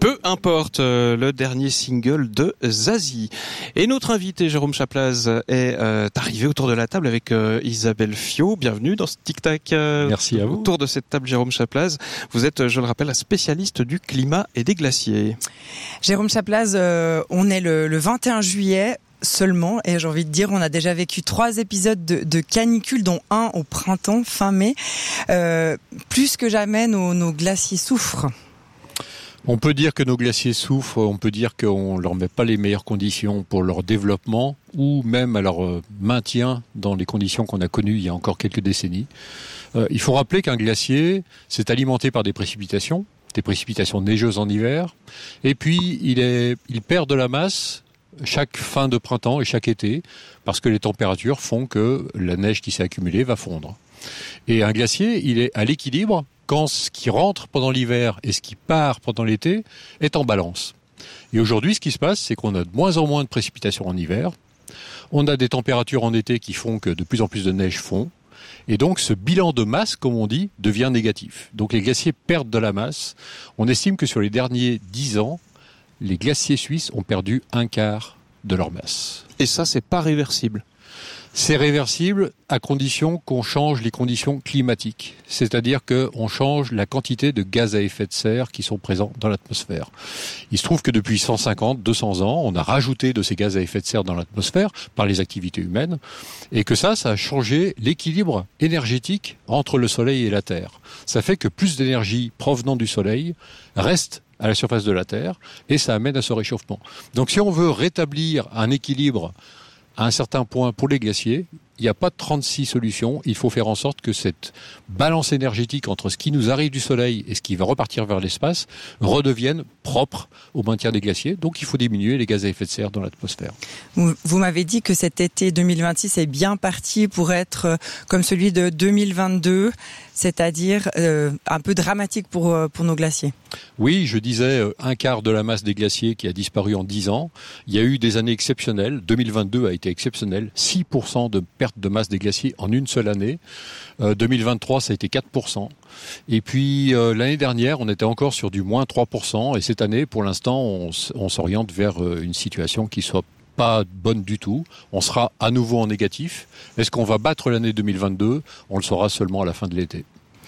Peu importe, le dernier single de Zazie. Et notre invité Jérôme Chaplaz est arrivé autour de la table avec Isabelle Fiot. Bienvenue dans ce Tic Tac. Merci à vous. Autour de cette table, Jérôme Chaplaz, vous êtes, je le rappelle, un spécialiste du climat et des glaciers. Jérôme Chaplaz, on est le 21 juillet. Seulement, et j'ai envie de dire, on a déjà vécu 3 épisodes de canicule, dont un au printemps, fin mai. Plus que jamais, nos glaciers souffrent. On peut dire que nos glaciers souffrent, on peut dire qu'on leur met pas les meilleures conditions pour leur développement ou même à leur maintien dans les conditions qu'on a connues il y a encore quelques décennies. Il faut rappeler qu'un glacier, c'est alimenté par des précipitations neigeuses en hiver, et puis il perd de la masse chaque fin de printemps et chaque été, parce que les températures font que la neige qui s'est accumulée va fondre. Et un glacier, il est à l'équilibre quand ce qui rentre pendant l'hiver et ce qui part pendant l'été est en balance. Et aujourd'hui, ce qui se passe, c'est qu'on a de moins en moins de précipitations en hiver, on a des températures en été qui font que de plus en plus de neige fond, et donc ce bilan de masse, comme on dit, devient négatif. Donc les glaciers perdent de la masse. On estime que sur les derniers 10 ans, les glaciers suisses ont perdu un quart de leur masse. Et ça, c'est pas réversible. C'est réversible à condition qu'on change les conditions climatiques. C'est-à-dire qu'on change la quantité de gaz à effet de serre qui sont présents dans l'atmosphère. Il se trouve que depuis 150, 200 ans, on a rajouté de ces gaz à effet de serre dans l'atmosphère par les activités humaines, et que ça a changé l'équilibre énergétique entre le Soleil et la Terre. Ça fait que plus d'énergie provenant du Soleil reste à la surface de la Terre, et ça amène à ce réchauffement. Donc si on veut rétablir un équilibre à un certain point pour les glaciers, il n'y a pas de 36 solutions. Il faut faire en sorte que cette balance énergétique entre ce qui nous arrive du Soleil et ce qui va repartir vers l'espace redevienne propre au maintien des glaciers. Donc il faut diminuer les gaz à effet de serre dans l'atmosphère. Vous m'avez dit que cet été 2026 est bien parti pour être comme celui de 2022, c'est-à-dire un peu dramatique pour nos glaciers. Oui, je disais un quart de la masse des glaciers qui a disparu en 10 ans. Il y a eu des années exceptionnelles. 2022 a été exceptionnel. 6% de perte de masse des glaciers en une seule année. 2023, ça a été 4%. Et puis l'année dernière, on était encore sur du moins 3%. Et cette année, pour l'instant, on s'oriente vers une situation qui soit pas bonne du tout. On sera à nouveau en négatif. Est-ce qu'on va battre l'année 2022 ? On le saura seulement à la fin de l'été.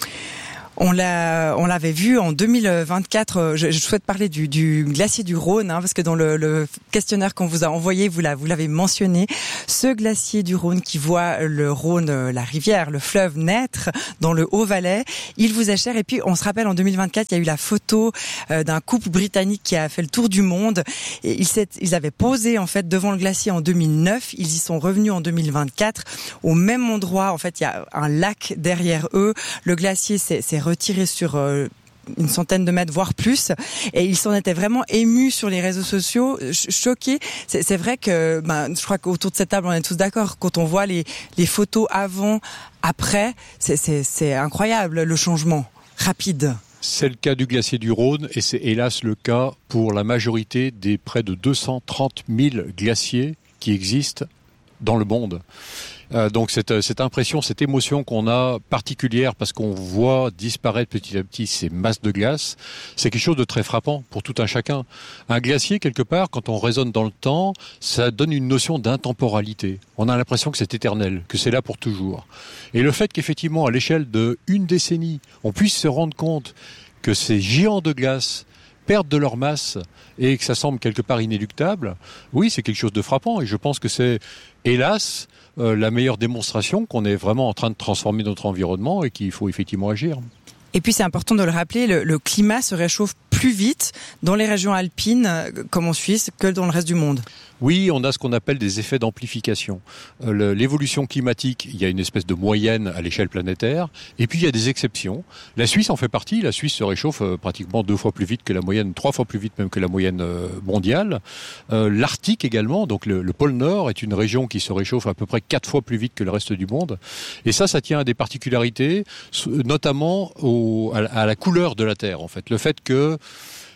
On l'avait vu en 2024. Je souhaite parler du glacier du Rhône, parce que dans le questionnaire qu'on vous a envoyé, vous l'avez mentionné. Ce glacier du Rhône qui voit le Rhône, la rivière, le fleuve naître dans le Haut-Valais, il vous est cher. Et puis on se rappelle en 2024, il y a eu la photo d'un couple britannique qui a fait le tour du monde. Et ils avaient posé en fait devant le glacier en 2009. Ils y sont revenus en 2024 au même endroit. En fait, il y a un lac derrière eux. Le glacier s'est retiré sur une centaine de mètres, voire plus, et ils s'en étaient vraiment émus sur les réseaux sociaux, choqués. C'est vrai que, je crois qu'autour de cette table, on est tous d'accord, quand on voit les photos avant, après, c'est incroyable, le changement rapide. C'est le cas du glacier du Rhône, et c'est hélas le cas pour la majorité des près de 230 000 glaciers qui existent dans le monde. Donc cette impression, cette émotion qu'on a particulière parce qu'on voit disparaître petit à petit ces masses de glace, c'est quelque chose de très frappant pour tout un chacun. Un glacier, quelque part, quand on raisonne dans le temps, ça donne une notion d'intemporalité. On a l'impression que c'est éternel, que c'est là pour toujours. Et le fait qu'effectivement, à l'échelle d'une décennie, on puisse se rendre compte que ces géants de glace perdent de leur masse et que ça semble quelque part inéluctable, oui, c'est quelque chose de frappant. Et je pense que c'est, hélas, la meilleure démonstration qu'on est vraiment en train de transformer notre environnement et qu'il faut effectivement agir. Et puis c'est important de le rappeler, le climat se réchauffe plus vite dans les régions alpines, comme en Suisse, que dans le reste du monde. Oui, on a ce qu'on appelle des effets d'amplification. L'évolution climatique, il y a une espèce de moyenne à l'échelle planétaire, et puis il y a des exceptions. La Suisse en fait partie. La Suisse se réchauffe pratiquement 2 fois plus vite que la moyenne, 3 fois plus vite même que la moyenne mondiale. L'Arctique également, donc le pôle Nord, est une région qui se réchauffe à peu près 4 fois plus vite que le reste du monde. Et ça tient à des particularités, notamment à la couleur de la Terre, en fait. Le fait que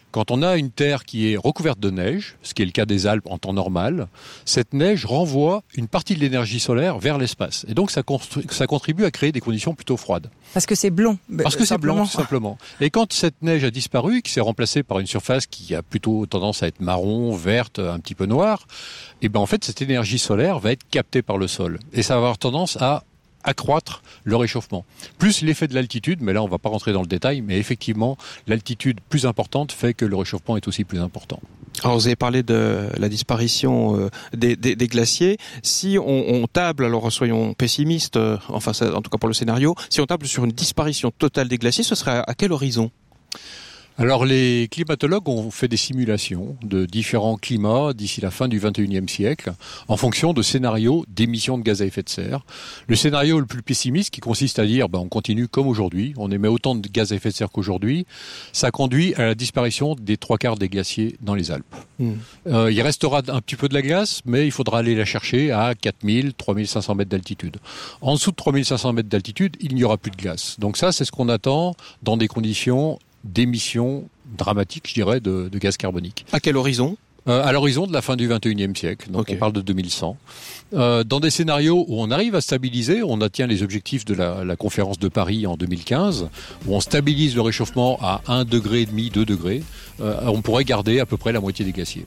Quand on a une terre qui est recouverte de neige, ce qui est le cas des Alpes en temps normal, cette neige renvoie une partie de l'énergie solaire vers l'espace. Et donc ça contribue à créer des conditions plutôt froides. Parce que c'est blond. Parce que c'est blond, tout simplement. Et quand cette neige a disparu, qui s'est remplacée par une surface qui a plutôt tendance à être marron, verte, un petit peu noire, et ben en fait cette énergie solaire va être captée par le sol. Et ça va avoir tendance à accroître le réchauffement. Plus l'effet de l'altitude, mais là on ne va pas rentrer dans le détail, mais effectivement l'altitude plus importante fait que le réchauffement est aussi plus important. Alors vous avez parlé de la disparition des glaciers. Si on table, alors soyons pessimistes, enfin ça, en tout cas pour le scénario, si on table sur une disparition totale des glaciers, ce serait à quel horizon ? Alors les climatologues ont fait des simulations de différents climats d'ici la fin du XXIe siècle en fonction de scénarios d'émissions de gaz à effet de serre. Le scénario le plus pessimiste qui consiste à dire on continue comme aujourd'hui, on émet autant de gaz à effet de serre qu'aujourd'hui, ça conduit à la disparition des 3/4 des glaciers dans les Alpes. Il restera un petit peu de la glace, mais il faudra aller la chercher à 4000, 3500 mètres d'altitude. En dessous de 3500 mètres d'altitude, il n'y aura plus de glace. Donc ça, c'est ce qu'on attend dans des conditions d'émissions dramatiques, je dirais, de gaz carbonique. À quel horizon ? À l'horizon de la fin du XXIe siècle, donc on parle de 2100. Dans des scénarios où on arrive à stabiliser, on atteint les objectifs de la conférence de Paris en 2015, où on stabilise le réchauffement à 1,5 degré, 2 degrés, on pourrait garder à peu près la moitié des glaciers.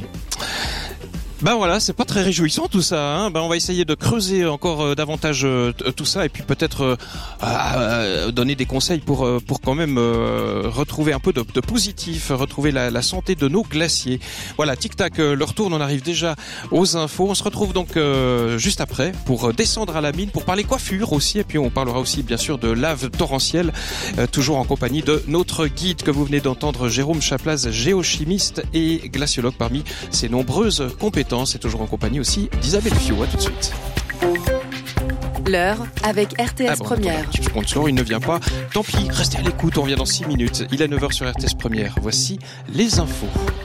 Ben voilà, c'est pas très réjouissant tout ça. Hein. Ben on va essayer de creuser encore davantage tout ça et puis peut-être donner des conseils pour quand même retrouver un peu de positif, retrouver la santé de nos glaciers. Voilà, tic-tac, le retour, on arrive déjà aux infos. On se retrouve donc juste après pour descendre à la mine, pour parler coiffure aussi. Et puis on parlera aussi bien sûr de lave torrentielle, toujours en compagnie de notre guide que vous venez d'entendre, Jérôme Chaplaz, géochimiste et glaciologue parmi ses nombreuses compétences. C'est toujours en compagnie aussi d'Isabelle Fio. À tout de suite. L'heure avec RTS Première. Je compte sur, il ne vient pas. Tant pis, restez à l'écoute, on revient dans 6 minutes. Il est 9h sur RTS Première. Voici les infos.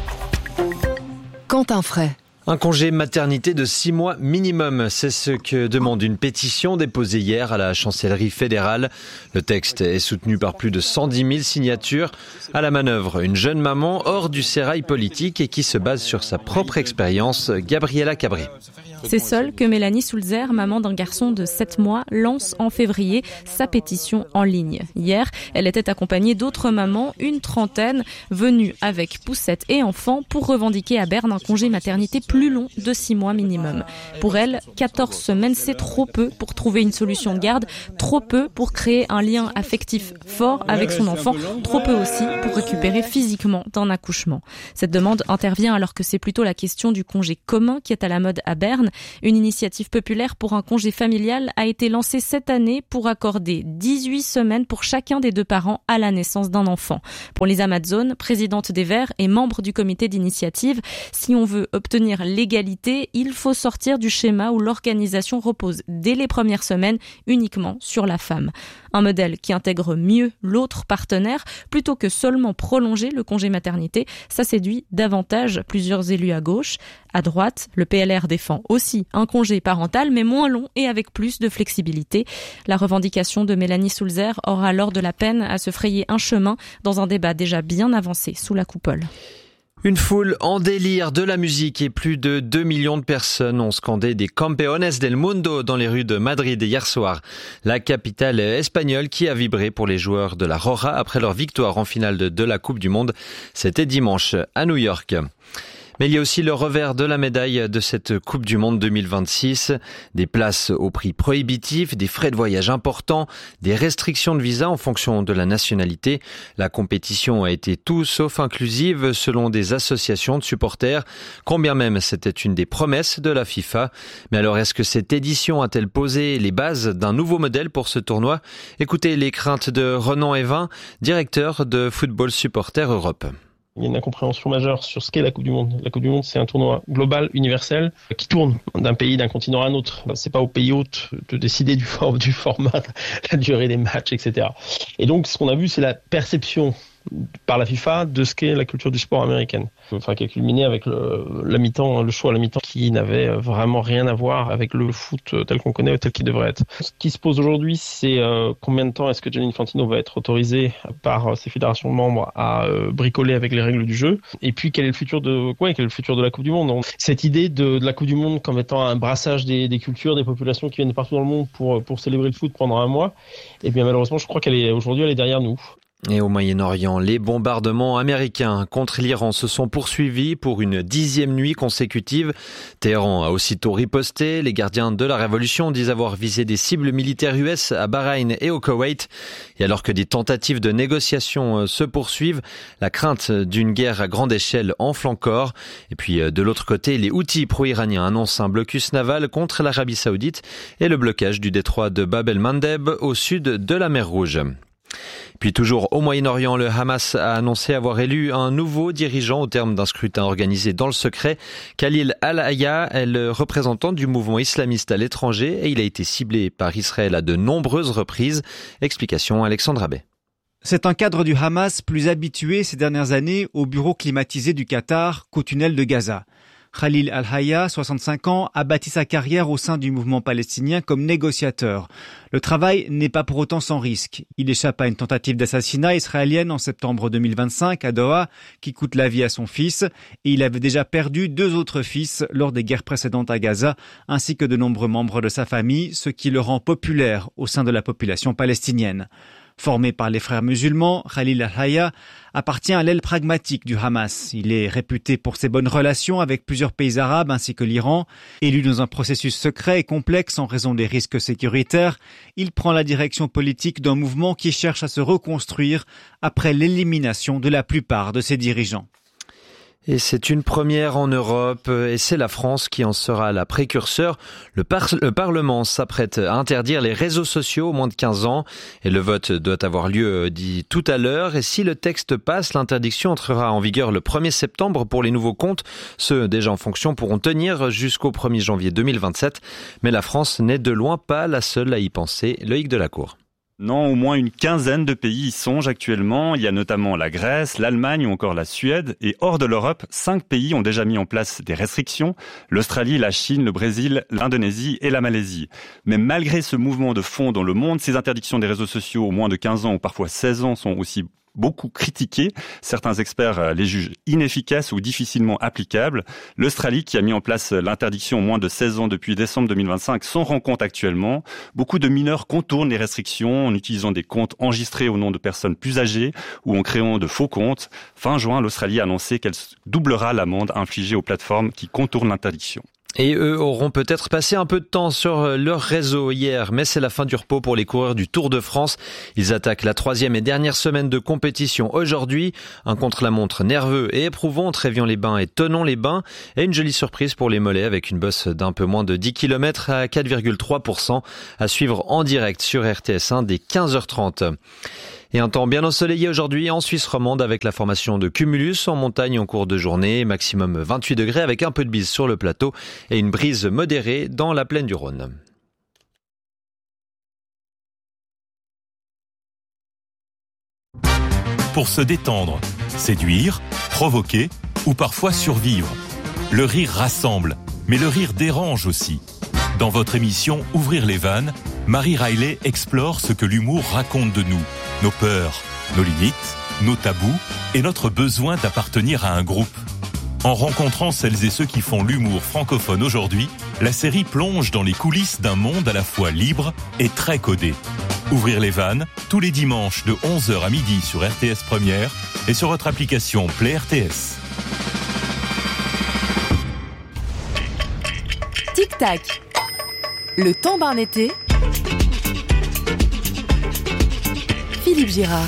Quentin Fray. Un congé maternité de 6 mois minimum, c'est ce que demande une pétition déposée hier à la chancellerie fédérale. Le texte est soutenu par plus de 110 000 signatures. À la manœuvre, une jeune maman hors du sérail politique et qui se base sur sa propre expérience, Gabriela Cabré. C'est seule que Mélanie Soulzer, maman d'un garçon de 7 mois, lance en février sa pétition en ligne. Hier, elle était accompagnée d'autres mamans, une trentaine, venues avec poussette et enfants pour revendiquer à Berne un congé maternité plus long de 6 mois minimum. Pour elle, 14 semaines, c'est trop peu pour trouver une solution de garde, trop peu pour créer un lien affectif fort avec son enfant, trop peu aussi pour récupérer physiquement d'un accouchement. Cette demande intervient alors que c'est plutôt la question du congé commun qui est à la mode à Berne. Une initiative populaire pour un congé familial a été lancée cette année pour accorder 18 semaines pour chacun des 2 parents à la naissance d'un enfant. Pour Lisa Mazzone, présidente des Verts et membre du comité d'initiative, si on veut obtenir l'égalité, il faut sortir du schéma où l'organisation repose dès les premières semaines uniquement sur la femme. Un modèle qui intègre mieux l'autre partenaire plutôt que seulement prolonger le congé maternité. Ça séduit davantage plusieurs élus à gauche. À droite, le PLR défend aussi un congé parental, mais moins long et avec plus de flexibilité. La revendication de Mélanie Soulzer aura alors de la peine à se frayer un chemin dans un débat déjà bien avancé sous la coupole. Une foule en délire de la musique et plus de 2 millions de personnes ont scandé des Campeones del Mundo dans les rues de Madrid hier soir. La capitale espagnole qui a vibré pour les joueurs de la Roja après leur victoire en finale de la Coupe du Monde. C'était dimanche à New York. Mais il y a aussi le revers de la médaille de cette Coupe du Monde 2026. Des places au prix prohibitif, des frais de voyage importants, des restrictions de visa en fonction de la nationalité. La compétition a été tout sauf inclusive selon des associations de supporters, quand bien même c'était une des promesses de la FIFA. Mais alors est-ce que cette édition a-t-elle posé les bases d'un nouveau modèle pour ce tournoi ? Écoutez les craintes de Renan Evin, directeur de Football Supporters Europe. Il y a une incompréhension majeure sur ce qu'est la Coupe du Monde. La Coupe du Monde, c'est un tournoi global, universel, qui tourne d'un pays, d'un continent à un autre. C'est pas au pays hôte de décider du format, la durée des matchs, etc. Et donc, ce qu'on a vu, c'est la perception par la FIFA de ce qu'est la culture du sport américaine. Enfin, qui a culminé avec le choix à la mi-temps qui n'avait vraiment rien à voir avec le foot tel qu'on connaît ou tel qu'il devrait être. Ce qui se pose aujourd'hui, c'est combien de temps est-ce que Gianni Infantino va être autorisé par ses fédérations membres à bricoler avec les règles du jeu, et puis quel est le futur de la Coupe du Monde. Donc, cette idée de la Coupe du Monde comme étant un brassage des cultures, des populations qui viennent de partout dans le monde pour célébrer le foot pendant un mois, et bien malheureusement je crois qu'aujourd'hui elle est derrière nous. Et au Moyen-Orient, les bombardements américains contre l'Iran se sont poursuivis pour une 10e nuit consécutive. Téhéran a aussitôt riposté. Les gardiens de la révolution disent avoir visé des cibles militaires US à Bahreïn et au Koweït. Et alors que des tentatives de négociation se poursuivent, la crainte d'une guerre à grande échelle enfle encore. Et puis de l'autre côté, les Houthis pro-iraniens annoncent un blocus naval contre l'Arabie Saoudite et le blocage du détroit de Bab el-Mandeb au sud de la mer Rouge. Puis toujours au Moyen-Orient, le Hamas a annoncé avoir élu un nouveau dirigeant au terme d'un scrutin organisé dans le secret. Khalil al-Hayya est le représentant du mouvement islamiste à l'étranger et il a été ciblé par Israël à de nombreuses reprises. Explication Alexandre Abbé. C'est un cadre du Hamas plus habitué ces dernières années au bureau climatisé du Qatar qu'au tunnel de Gaza. Khalil al-Hayya, 65 ans, a bâti sa carrière au sein du mouvement palestinien comme négociateur. Le travail n'est pas pour autant sans risque. Il échappe à une tentative d'assassinat israélienne en septembre 2025 à Doha qui coûte la vie à son fils et il avait déjà perdu 2 autres fils lors des guerres précédentes à Gaza ainsi que de nombreux membres de sa famille, ce qui le rend populaire au sein de la population palestinienne. Formé par les frères musulmans, Khalil al-Hayya appartient à l'aile pragmatique du Hamas. Il est réputé pour ses bonnes relations avec plusieurs pays arabes ainsi que l'Iran. Élu dans un processus secret et complexe en raison des risques sécuritaires, il prend la direction politique d'un mouvement qui cherche à se reconstruire après l'élimination de la plupart de ses dirigeants. Et c'est une première en Europe et c'est la France qui en sera la précurseur. Le Parlement s'apprête à interdire les réseaux sociaux aux moins de 15 ans et le vote doit avoir lieu dit tout à l'heure. Et si le texte passe, l'interdiction entrera en vigueur le 1er septembre pour les nouveaux comptes. Ceux déjà en fonction pourront tenir jusqu'au 1er janvier 2027. Mais la France n'est de loin pas la seule à y penser. Loïc Delacour. Non, au moins une quinzaine de pays y songent actuellement. Il y a notamment la Grèce, l'Allemagne ou encore la Suède. Et hors de l'Europe, 5 pays ont déjà mis en place des restrictions. L'Australie, la Chine, le Brésil, l'Indonésie et la Malaisie. Mais malgré ce mouvement de fond dans le monde, ces interdictions des réseaux sociaux aux moins de 15 ans ou parfois 16 ans sont aussi beaucoup critiqués. Certains experts les jugent inefficaces ou difficilement applicables. L'Australie, qui a mis en place l'interdiction aux moins de 16 ans depuis décembre 2025, s'en rend compte actuellement. Beaucoup de mineurs contournent les restrictions en utilisant des comptes enregistrés au nom de personnes plus âgées ou en créant de faux comptes. Fin juin, l'Australie a annoncé qu'elle doublera l'amende infligée aux plateformes qui contournent l'interdiction. Et eux auront peut-être passé un peu de temps sur leur réseau hier, mais c'est la fin du repos pour les coureurs du Tour de France. Ils attaquent la 3e et dernière semaine de compétition aujourd'hui. Un contre-la-montre nerveux et éprouvant entre Évian-les-Bains et Thonon-les-Bains. Et une jolie surprise pour les mollets avec une bosse d'un peu moins de 10 km à 4,3% à suivre en direct sur RTS1 dès 15h30. Et un temps bien ensoleillé aujourd'hui en Suisse romande avec la formation de cumulus en montagne en cours de journée, maximum 28 degrés avec un peu de bise sur le plateau et une brise modérée dans la plaine du Rhône. Pour se détendre, séduire, provoquer ou parfois survivre. Le rire rassemble, mais le rire dérange aussi. Dans votre émission Ouvrir les vannes, Marie Riley explore ce que l'humour raconte de nous, nos peurs, nos limites, nos tabous et notre besoin d'appartenir à un groupe. En rencontrant celles et ceux qui font l'humour francophone aujourd'hui, la série plonge dans les coulisses d'un monde à la fois libre et très codé. Ouvrir les vannes, tous les dimanches de 11h à midi sur RTS Première et sur votre application Play RTS. Tic-tac. Le temps d'un été. Philippe Girard.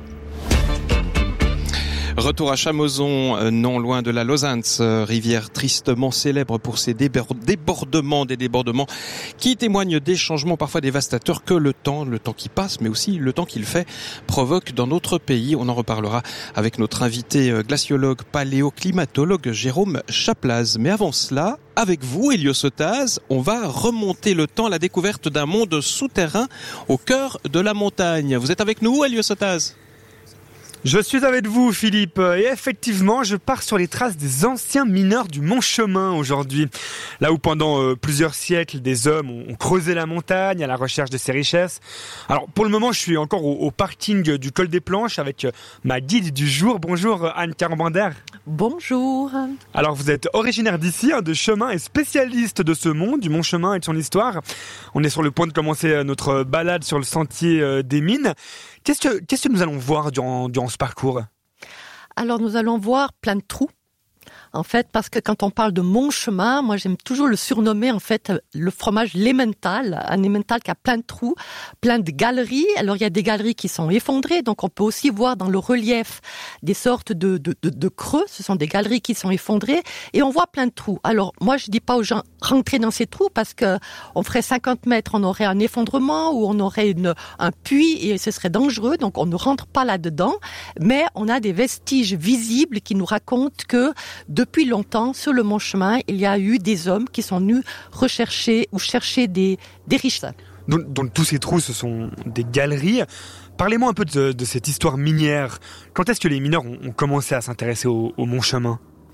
Retour à Chamoson, non loin de la Lausanne, rivière tristement célèbre pour ses débordements qui témoignent des changements parfois dévastateurs que le temps qui passe, mais aussi le temps qu'il fait, provoque dans notre pays. On en reparlera avec notre invité glaciologue, paléoclimatologue Jérôme Chaplaz. Mais avant cela, avec vous, Elios Otaz, on va remonter le temps à la découverte d'un monde souterrain au cœur de la montagne. Vous êtes avec nous, Elios Otaz ? Je suis avec vous, Philippe, et effectivement, je pars sur les traces des anciens mineurs du Montchemin aujourd'hui. Là où pendant plusieurs siècles, des hommes ont creusé la montagne à la recherche de ses richesses. Alors, pour le moment, je suis encore au parking du Col des Planches avec ma guide du jour. Bonjour, Anne Carambander. Bonjour. Alors, vous êtes originaire d'ici, de Chemin, et spécialiste de ce monde, du Montchemin et de son histoire. On est sur le point de commencer notre balade sur le sentier des mines. Qu'est-ce que nous allons voir durant ce parcours ? Alors, nous allons voir plein de trous. En fait, parce que quand on parle de Montchemin, moi j'aime toujours le surnommer en fait le fromage l'emmental, un emmental qui a plein de trous, plein de galeries. Alors il y a des galeries qui sont effondrées, donc on peut aussi voir dans le relief des sortes de creux. Ce sont des galeries qui sont effondrées et on voit plein de trous. Alors moi je dis pas aux gens rentrer dans ces trous parce que on ferait 50 mètres, on aurait un effondrement ou on aurait un puits et ce serait dangereux, donc on ne rentre pas là-dedans. Mais on a des vestiges visibles qui nous racontent que depuis longtemps, sur le Montchemin, il y a eu des hommes qui sont venus rechercher ou chercher des richesses. Donc tous ces trous, ce sont des galeries. Parlez-moi un peu de cette histoire minière. Quand est-ce que les mineurs ont commencé à s'intéresser au Montchemin ?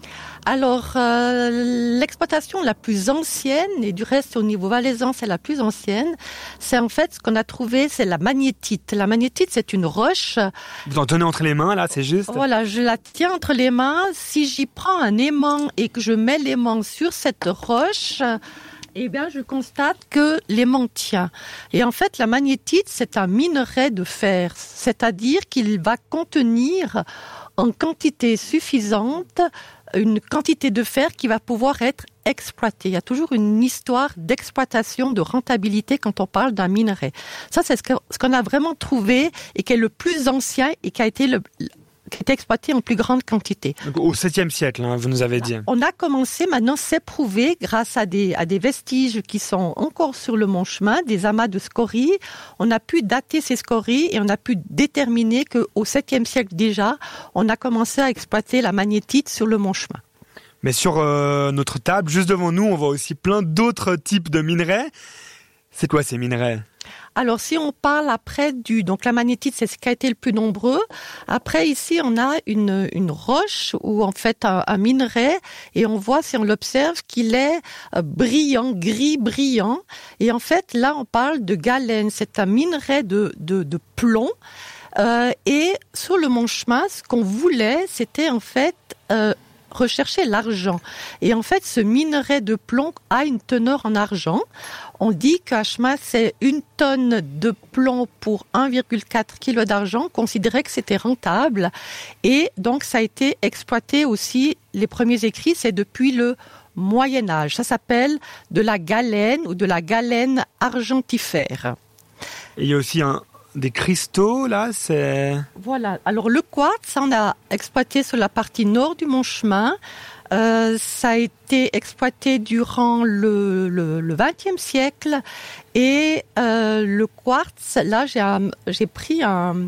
Alors, l'exploitation la plus ancienne, et du reste au niveau valaisan, c'est la plus ancienne, c'est en fait ce qu'on a trouvé, c'est la magnétite. La magnétite, c'est une roche. Vous en tenez entre les mains, là, c'est juste ? Voilà, je la tiens entre les mains. Si j'y prends un aimant et que je mets l'aimant sur cette roche, eh bien, je constate que l'aimant tient. Et en fait, la magnétite, c'est un minerai de fer. C'est-à-dire qu'il va contenir en quantité suffisante une quantité de fer qui va pouvoir être exploitée. Il y a toujours une histoire d'exploitation, de rentabilité quand on parle d'un minerai. Ça, c'est ce qu'on a vraiment trouvé et qui est le plus ancien et qui a été qui est exploité en plus grande quantité. Donc, au 7e siècle, vous nous avez dit. On a commencé, maintenant c'est prouvé grâce à des vestiges qui sont encore sur le Montchemin, des amas de scories. On a pu dater ces scories et on a pu déterminer qu'au 7e siècle déjà, on a commencé à exploiter la magnétite sur le Montchemin. Mais sur notre table, juste devant nous, on voit aussi plein d'autres types de minerais. C'est quoi ces minerais ? Alors, si on parle après donc la magnétite, c'est ce qui a été le plus nombreux. Après, ici, on a une roche ou en fait un minerai et on voit, si on l'observe, qu'il est brillant, gris brillant. Et en fait, là, on parle de galène. C'est un minerai de plomb. Et sur le Montchemin, ce qu'on voulait, c'était en fait rechercher l'argent. Et en fait, ce minerai de plomb a une teneur en argent. On dit qu'à Chemin, c'est 1 tonne de plomb pour 1,4 kg d'argent. On considérait que c'était rentable. Et donc, ça a été exploité aussi. Les premiers écrits, c'est depuis le Moyen-Âge. Ça s'appelle de la galène ou de la galène argentifère. Et il y a aussi des cristaux, là, c'est... Voilà. Alors, le quartz, on a exploité sur la partie nord du Montchemin. Ça a été exploité durant le XXe siècle. Et le quartz, là, j'ai pris un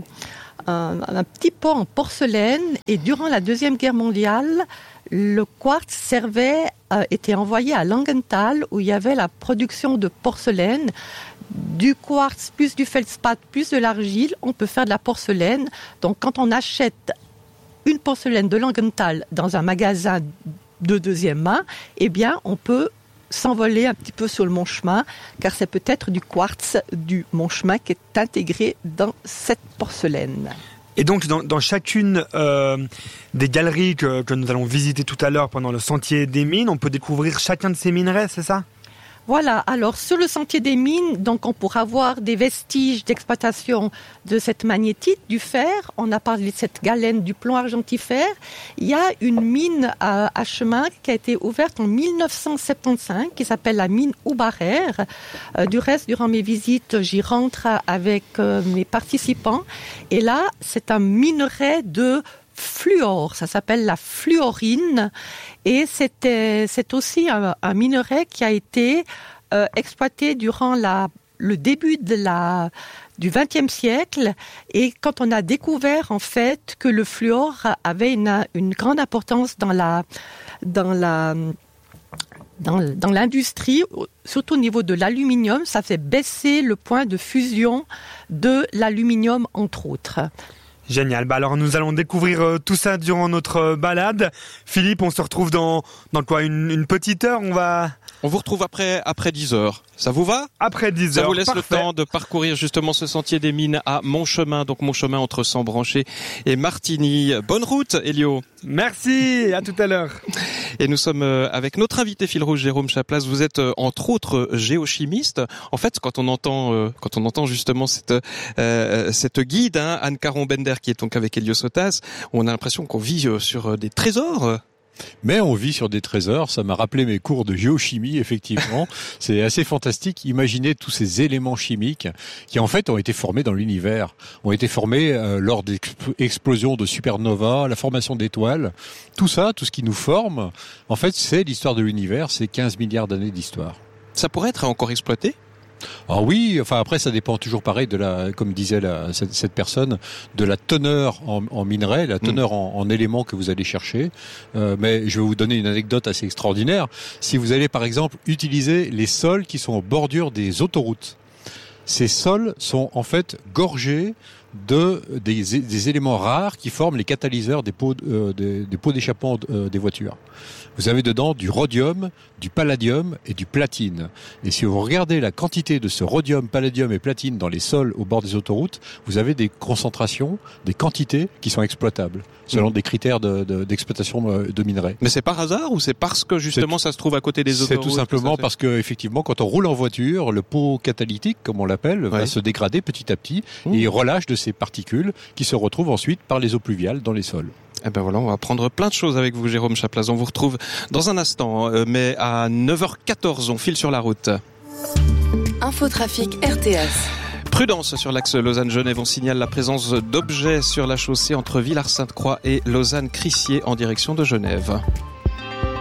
petit pot en porcelaine. Et durant la Deuxième Guerre mondiale, le quartz était envoyé à Langenthal, où il y avait la production de porcelaine. Du quartz, plus du feldspath, plus de l'argile, on peut faire de la porcelaine. Donc, quand on achète une porcelaine de Langenthal dans un magasin de deuxième main, eh bien, on peut s'envoler un petit peu sur le Montchemin, car c'est peut-être du quartz du Montchemin qui est intégré dans cette porcelaine. Et donc, dans chacune des galeries que nous allons visiter tout à l'heure pendant le sentier des mines, on peut découvrir chacun de ces minerais, c'est ça ? Voilà, alors sur le sentier des mines, donc on pourra voir des vestiges d'exploitation de cette magnétite, du fer. On a parlé de cette galène du plomb argentifère. Il y a une mine à Chemin qui a été ouverte en 1975, qui s'appelle la mine Houbarer. Du reste, durant mes visites, j'y rentre avec mes participants. Et là, c'est un minerai de fluor, ça s'appelle la fluorine, et c'est aussi un minerai qui a été exploité durant le début du XXe siècle, et quand on a découvert en fait que le fluor avait une grande importance dans l'industrie, surtout au niveau de l'aluminium, ça fait baisser le point de fusion de l'aluminium entre autres. Génial. Alors nous allons découvrir tout ça durant notre balade. Philippe, on se retrouve dans quoi, une petite heure. On vous retrouve après 10 heures. Ça vous va? Après 10 heures. Ça vous laisse Parfait. le temps de parcourir justement ce sentier des mines à Montchemin. Donc Montchemin entre Sambranché et Martigny. Bonne route, Elio. Merci. À tout à l'heure. Et nous sommes avec notre invité fil rouge, Jérôme Chaplace. Vous êtes entre autres géochimiste. En fait, quand on entend justement cette guide, Anne Caron-Bender, qui est donc avec Elio Sotas, on a l'impression qu'on vit sur des trésors. Mais on vit sur des trésors, ça m'a rappelé mes cours de géochimie, effectivement. C'est assez fantastique. Imaginez tous ces éléments chimiques qui en fait ont été formés dans l'univers, ont été formés lors d'explosions de supernovas, la formation d'étoiles. Tout ça, tout ce qui nous forme, en fait, c'est l'histoire de l'univers, c'est 15 milliards d'années d'histoire. Ça pourrait être encore exploité ? Ah oui, enfin après ça dépend toujours pareil comme disait cette personne, de la teneur en minerais, la teneur en éléments que vous allez chercher. Mais je vais vous donner une anecdote assez extraordinaire. Si vous allez par exemple utiliser les sols qui sont en bordure des autoroutes, ces sols sont en fait gorgés des éléments rares qui forment les catalyseurs des pots d'échappement des voitures. Vous avez dedans du rhodium, du palladium et du platine. Et si vous regardez la quantité de ce rhodium, palladium et platine dans les sols au bord des autoroutes, vous avez des concentrations, des quantités qui sont exploitables selon des critères d'exploitation de minerais. Mais c'est par hasard ou c'est parce que justement ça se trouve à côté des autoroutes? C'est tout simplement parce que effectivement, quand on roule en voiture, le pot catalytique, comme on l'appelle, va se dégrader petit à petit et il relâche de ces particules qui se retrouvent ensuite par les eaux pluviales dans les sols. Eh ben voilà, on va apprendre plein de choses avec vous, Jérôme Chaplace. On vous retrouve dans un instant, mais à 9h14, on file sur la route. Infotrafic RTS. Prudence sur l'axe Lausanne-Genève. On signale la présence d'objets sur la chaussée entre Villars-Sainte-Croix et Lausanne-Crissier en direction de Genève.